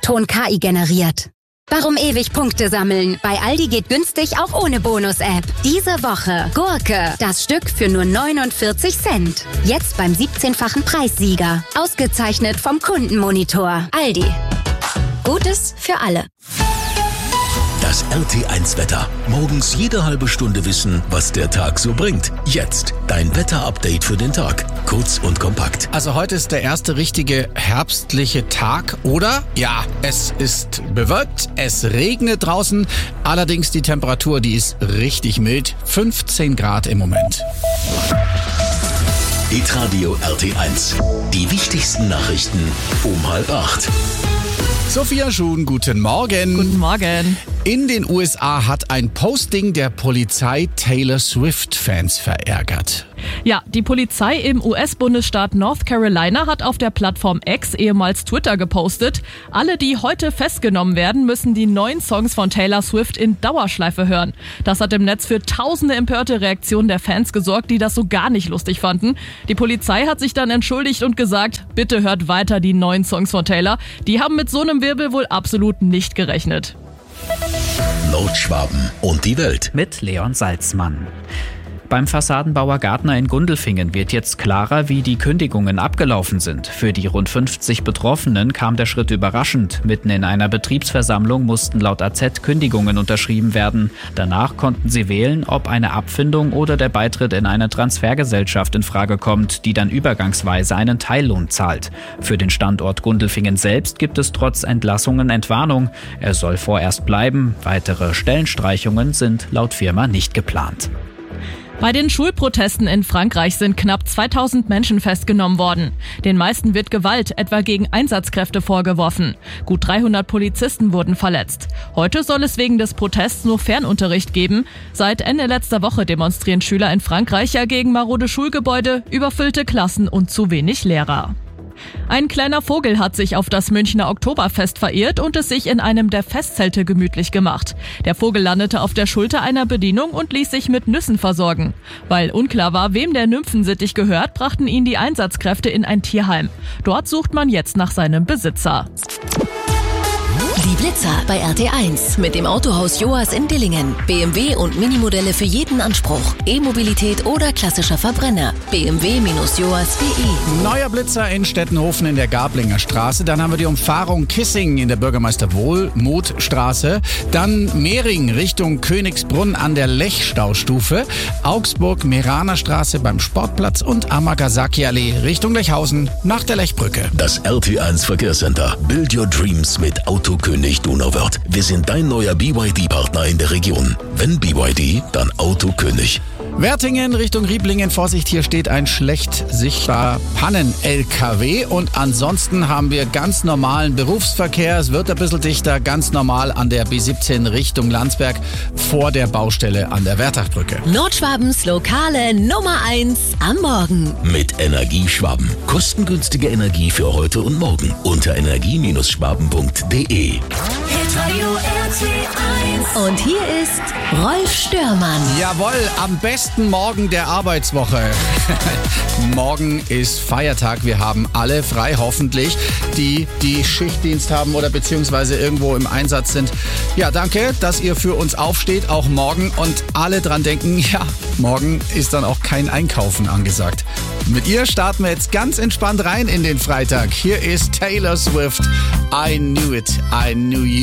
Ton KI generiert. Warum ewig Punkte sammeln? Bei Aldi geht günstig auch ohne Bonus-App. Diese Woche Gurke, das Stück für nur 49 Cent. Jetzt beim 17-fachen Preissieger. Ausgezeichnet vom Kundenmonitor. Aldi. Gutes für alle. Das RT1-Wetter. Morgens jede halbe Stunde wissen, was der Tag so bringt. Jetzt dein Wetter-Update für den Tag. Kurz und kompakt. Also heute ist der erste richtige herbstliche Tag, oder? Ja, es ist bewölkt, es regnet draußen. Allerdings die Temperatur, die ist richtig mild. 15 Grad im Moment. Hitradio RT1. Die wichtigsten Nachrichten um 7:30. Sophia Schuhn, guten Morgen. Guten Morgen. In den USA hat ein Posting der Polizei Taylor Swift-Fans verärgert. Ja, die Polizei im US-Bundesstaat North Carolina hat auf der Plattform X, ehemals Twitter, gepostet: Alle, die heute festgenommen werden, müssen die neuen Songs von Taylor Swift in Dauerschleife hören. Das hat im Netz für tausende empörte Reaktionen der Fans gesorgt, die das so gar nicht lustig fanden. Die Polizei hat sich dann entschuldigt und gesagt, bitte hört weiter die neuen Songs von Taylor. Die haben mit so einem Wirbel wohl absolut nicht gerechnet. Nordschwaben und die Welt. Mit Leon Salzmann. Beim Fassadenbauer Gärtner in Gundelfingen wird jetzt klarer, wie die Kündigungen abgelaufen sind. Für die rund 50 Betroffenen kam der Schritt überraschend. Mitten in einer Betriebsversammlung mussten laut AZ Kündigungen unterschrieben werden. Danach konnten sie wählen, ob eine Abfindung oder der Beitritt in eine Transfergesellschaft in Frage kommt, die dann übergangsweise einen Teillohn zahlt. Für den Standort Gundelfingen selbst gibt es trotz Entlassungen Entwarnung. Er soll vorerst bleiben. Weitere Stellenstreichungen sind laut Firma nicht geplant. Bei den Schulprotesten in Frankreich sind knapp 2000 Menschen festgenommen worden. Den meisten wird Gewalt, etwa gegen Einsatzkräfte, vorgeworfen. Gut 300 Polizisten wurden verletzt. Heute soll es wegen des Protests nur Fernunterricht geben. Seit Ende letzter Woche demonstrieren Schüler in Frankreich ja gegen marode Schulgebäude, überfüllte Klassen und zu wenig Lehrer. Ein kleiner Vogel hat sich auf das Münchner Oktoberfest verirrt und es sich in einem der Festzelte gemütlich gemacht. Der Vogel landete auf der Schulter einer Bedienung und ließ sich mit Nüssen versorgen. Weil unklar war, wem der Nymphensittich gehört, brachten ihn die Einsatzkräfte in ein Tierheim. Dort sucht man jetzt nach seinem Besitzer. Die Blitzer bei RT1 mit dem Autohaus Joas in Dillingen. BMW und Minimodelle für jeden Anspruch. E-Mobilität oder klassischer Verbrenner. bmw-joas.de. Neuer Blitzer in Stettenhofen in der Gablinger Straße. Dann haben wir die Umfahrung Kissing in der Bürgermeister Wohlmuth-Straße. Dann Mehring Richtung Königsbrunn an der Lechstaustufe. Augsburg-Meraner Straße beim Sportplatz und Amagasaki-Allee Richtung Lechhausen nach der Lechbrücke. Das RT1 Verkehrscenter. Build your dreams mit Autokönig Donauwörth. Wir sind dein neuer BYD-Partner in der Region. Wenn BYD, dann Autokönig. Wertingen Richtung Rieblingen, Vorsicht, hier steht ein schlecht sichtbarer Pannen-LKW und ansonsten haben wir ganz normalen Berufsverkehr. Es wird ein bisschen dichter, ganz normal an der B17 Richtung Landsberg vor der Baustelle an der Wertachbrücke. Nordschwabens lokale Nummer 1 am Morgen. Mit Energieschwaben. Kostengünstige Energie für heute und morgen. Unter energie-schwaben.de. Und hier ist Rolf Störmann. Jawohl, am besten Morgen der Arbeitswoche. Morgen ist Feiertag. Wir haben alle frei, hoffentlich, die Schichtdienst haben oder beziehungsweise irgendwo im Einsatz sind. Ja, danke, dass ihr für uns aufsteht, auch morgen. Und alle dran denken, ja, morgen ist dann auch kein Einkaufen angesagt. Mit ihr starten wir jetzt ganz entspannt rein in den Freitag. Hier ist Taylor Swift. I knew it, I knew you.